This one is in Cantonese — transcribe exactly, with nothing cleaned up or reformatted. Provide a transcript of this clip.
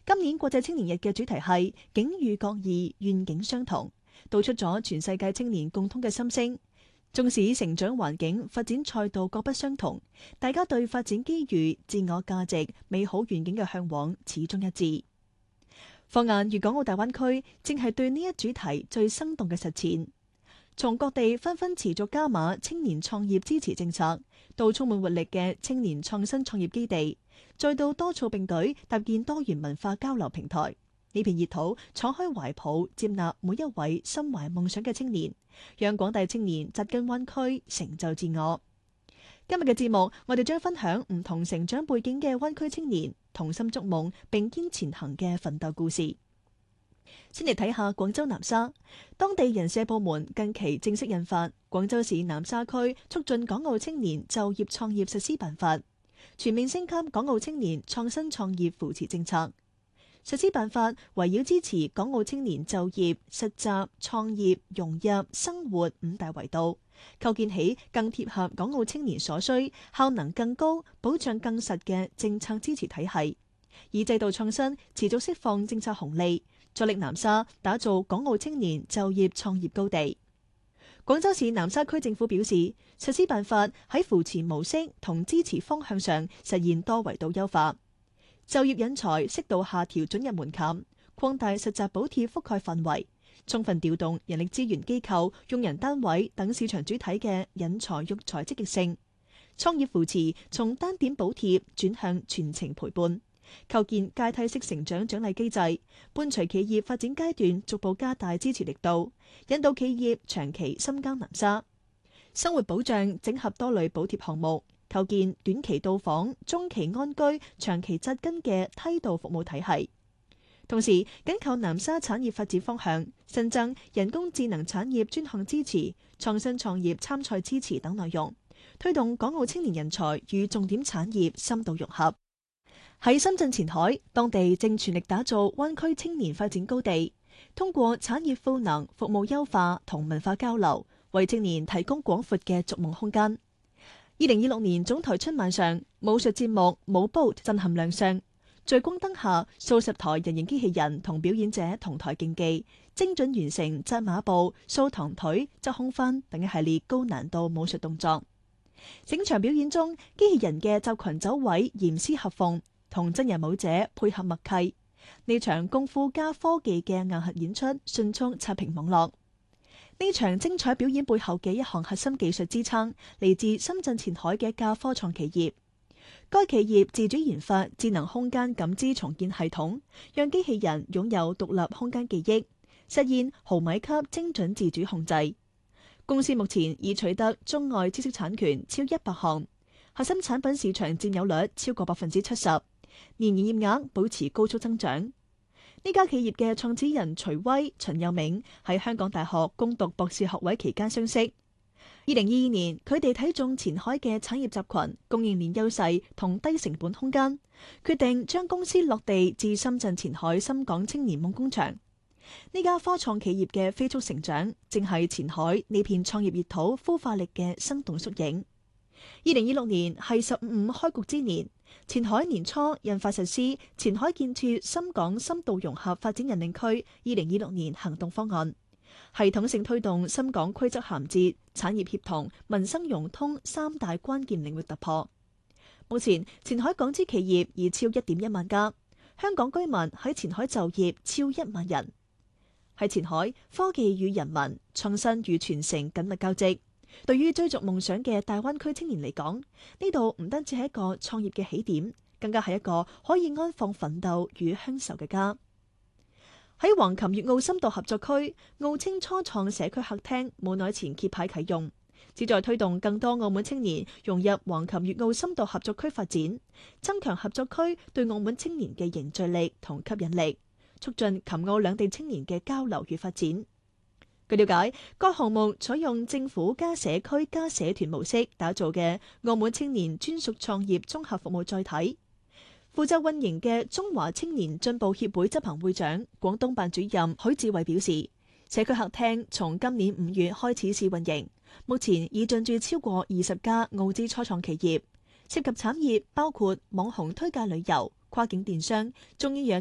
今年國際青年日嘅主題係境遇各異，願景相同，道出咗全世界青年共通嘅心聲。縱使成長環境、發展賽道各不相同，大家對發展機遇、自我價值、美好願景嘅向往始終一致。放眼粵港澳大灣區，正係對呢一主題最生動嘅實踐。從各地紛紛持續加碼青年創業支持政策，到充滿活力嘅青年創新創業基地，再到多措並舉搭建多元文化交流平台，呢片熱土敞開懷抱，接納每一位心懷夢想嘅青年，讓廣大青年扎根灣區，成就自我。今日嘅節目，我哋將分享唔同成長背景嘅灣區青年同心築夢並肩前行嘅奮鬥故事。先嚟睇下廣州南沙，當地人社部門近期正式印發《廣州市南沙區促進港澳青年就業創業實施辦法》，全面升級港澳青年創新創業扶持政策。實施辦法圍繞支持港澳青年就業、實習、創業、融入、生活五大維度，構建起更貼合港澳青年所需、效能更高、保障更實嘅政策支持體系，以制度創新持續釋放政策紅利，助力南沙打造港澳青年就業創業高地。廣州市南沙區政府表示，實施辦法喺扶持模式同支持方向上實現多維度優化。就業引才適度下調准入門檻，擴大實習補貼覆蓋範圍，充分調動人力資源機構、用人單位等市場主體嘅引才育才積極性。創業扶持從單點補貼轉向全程陪伴，構建階梯式成長獎勵機制，伴隨企業發展階段逐步加大支持力度，引導企業長期深耕南沙。生活保障整合多類補貼項目，構建短期到訪、中期安居、長期扎根嘅梯度服務體系。同時，緊扣南沙產業發展方向，新增人工智能產業專項支持、創新創業參賽支持等內容，推動港澳青年人才與重點產業深度融合。喺深圳前海，當地正全力打造灣區青年發展高地，通過產業賦能、服務優化同文化交流，為青年提供廣闊嘅逐夢空間。二零二六年總台春晚上，武術節目舞 boat 震撼亮相，聚光燈下，數十台人形機器人同表演者同台競技，精準完成紮馬步、掃堂腿、側空翻等一系列高難度武術動作。整場表演中，機器人嘅集群走位嚴絲合縫，同真人舞者配合默契。呢場功夫加科技嘅硬核演出迅速刷屏網絡。呢場精彩表演背後嘅一項核心技術支撐嚟自深圳前海嘅一家科創企業。該企業自主研發智能空間感知重建系統，讓機器人擁有獨立空間記憶，實現毫米級精準自主控制。公司目前已取得中外知識產權超一百項，核心產品市場佔有率超過百分之七十，年營業額保持高速增長。呢家企業嘅創始人徐威、陳佑銘喺香港大學攻讀博士學位期間相識。二零二二年，佢哋睇中前海嘅產業集群、供應鏈優勢同低成本空間，決定將公司落地至深圳前海深港青年夢工場。呢家科創企業嘅飛速成長，正係前海呢片創業熱土孵化力嘅生動縮影。二零二六年係十五五開局之年，前海年初印發實施《前海建設深港深度融合發展引領區二零二六年行動方案》，系統性推動深港規則銜接、產業協同、民生融通三大關鍵領域突破。目前，前海港資企業已超一點一萬家，香港居民喺前海就業超一萬人。喺前海，科技與人民、創新與傳承緊密交織。對於追逐夢想嘅大灣區青年嚟講，呢度唔單止係一個創業嘅起點，更加係一個可以安放奮鬥與鄉愁嘅家。喺橫琴粵澳深度合作區，澳青初創社區客廳冇耐前揭牌啟用，旨在推動更多澳門青年融入橫琴粵澳深度合作區發展，增強合作區對澳門青年嘅凝聚力同吸引力，促進琴澳兩地青年嘅交流與發展。據了解，該項目採用政府加社區加社團模式打造嘅澳門青年專屬創業綜合服務載體。負責運營嘅中華青年進步協會執行會長、廣東辦主任許志偉表示，社區客廳從今年五月開始試運營，目前已進駐超過二十家澳資初創企業，涉及產業包括網紅推介旅遊、跨境電商、中醫藥